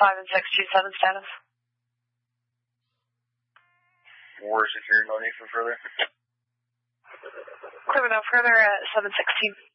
5 and 627 status. War security, no need for further. Clear no further at 716.